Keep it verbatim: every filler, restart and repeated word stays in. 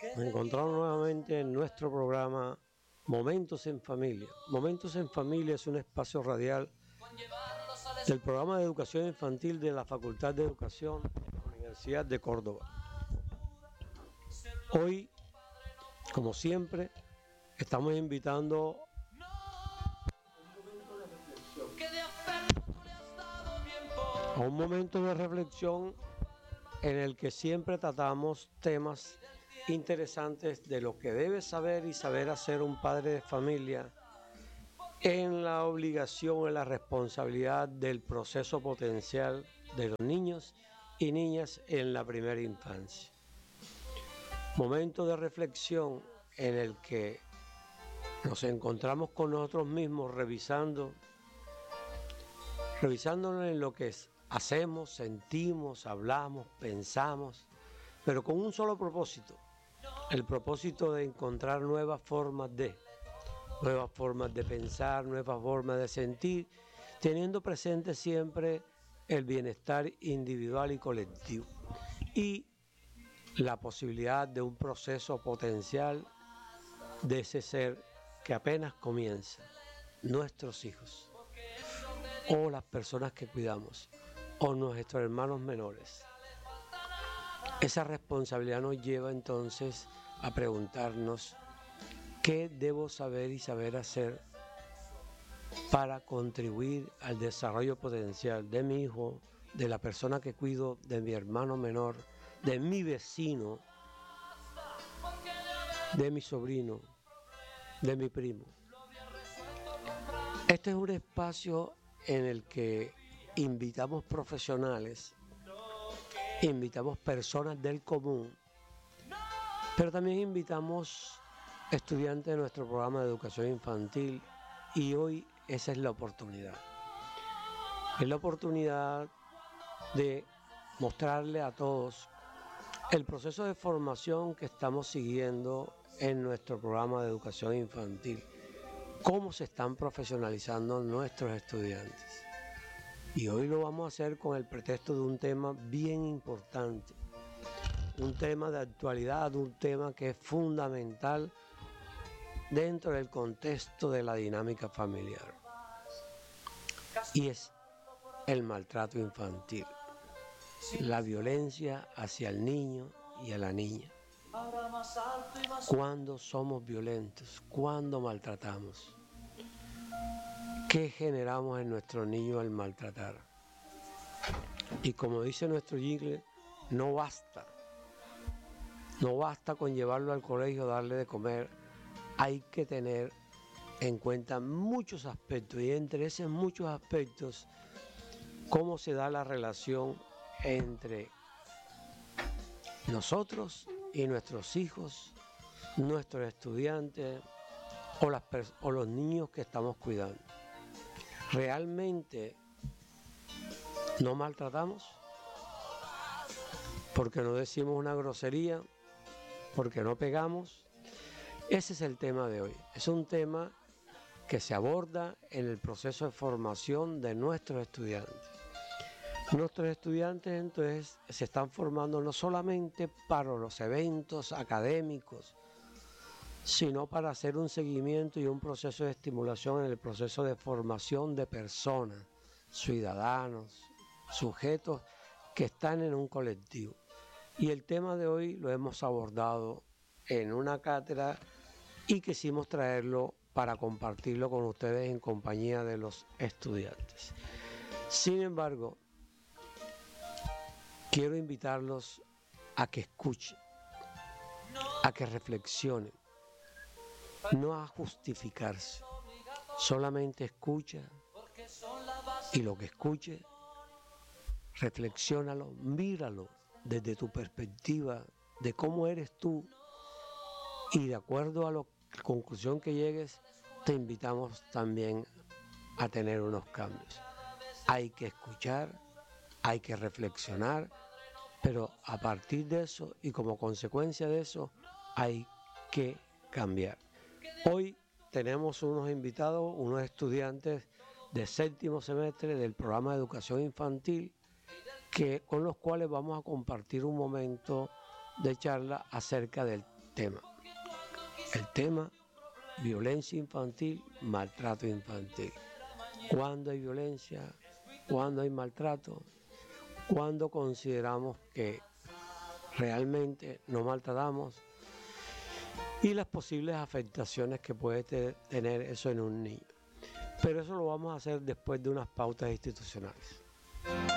Nos encontramos nuevamente en nuestro programa Momentos en Familia. Momentos en Familia es un espacio radial del programa de educación infantil de la Facultad de Educación de la Universidad de Córdoba. Hoy, como siempre, estamos invitando a un momento de reflexión en el que siempre tratamos temas interesantes de lo que debe saber y saber hacer un padre de familia en la obligación, en la responsabilidad del proceso potencial de los niños y niñas en la primera infancia. Momento de reflexión en el que nos encontramos con nosotros mismos revisando, revisándonos en lo que es, hacemos, sentimos, hablamos, pensamos, pero con un solo propósito, el propósito de encontrar nuevas formas de, nuevas formas de pensar, nuevas formas de sentir, teniendo presente siempre el bienestar individual y colectivo y la posibilidad de un proceso potencial de ese ser que apenas comienza, nuestros hijos o las personas que cuidamos o nuestros hermanos menores. Esa responsabilidad nos lleva entonces a preguntarnos qué debo saber y saber hacer para contribuir al desarrollo potencial de mi hijo, de la persona que cuido, de mi hermano menor, de mi vecino, de mi sobrino, de mi primo. Este es un espacio en el que invitamos profesionales, invitamos personas del común, pero también invitamos estudiantes de nuestro programa de educación infantil y hoy esa es la oportunidad. Es la oportunidad de mostrarle a todos el proceso de formación que estamos siguiendo en nuestro programa de educación infantil, cómo se están profesionalizando nuestros estudiantes. Y hoy lo vamos a hacer con el pretexto de un tema bien importante, un tema de actualidad, un tema que es fundamental dentro del contexto de la dinámica familiar. Y es el maltrato infantil, la violencia hacia el niño y a la niña. ¿Cuándo somos violentos? ¿Cuándo maltratamos? ¿Qué generamos en nuestro niño al maltratar? Y como dice nuestro jingle, no basta. No basta con llevarlo al colegio, darle de comer. Hay que tener en cuenta muchos aspectos y entre esos muchos aspectos, cómo se da la relación entre nosotros y nuestros hijos, nuestros estudiantes o, las o los niños que estamos cuidando. ¿Realmente no maltratamos? ¿Porque no decimos una grosería? ¿Porque no pegamos? Ese es el tema de hoy. Es un tema que se aborda en el proceso de formación de nuestros estudiantes. Nuestros estudiantes entonces se están formando no solamente para los eventos académicos, sino para hacer un seguimiento y un proceso de estimulación en el proceso de formación de personas, ciudadanos, sujetos que están en un colectivo. Y el tema de hoy lo hemos abordado en una cátedra y quisimos traerlo para compartirlo con ustedes en compañía de los estudiantes. Sin embargo, quiero invitarlos a que escuchen, a que reflexionen, no a justificarse, solamente escucha y lo que escuche, reflexiónalo, míralo desde tu perspectiva de cómo eres tú y de acuerdo a la conclusión que llegues, te invitamos también a tener unos cambios. Hay que escuchar, hay que reflexionar, pero a partir de eso y como consecuencia de eso hay que cambiar. Hoy tenemos unos invitados, unos estudiantes de séptimo semestre del programa de educación infantil que, con los cuales vamos a compartir un momento de charla acerca del tema. El tema, violencia infantil, maltrato infantil. ¿Cuándo hay violencia? ¿Cuándo hay maltrato? ¿Cuándo consideramos que realmente no maltratamos? Y las posibles afectaciones que puede te- tener eso en un niño. Pero eso lo vamos a hacer después de unas pautas institucionales.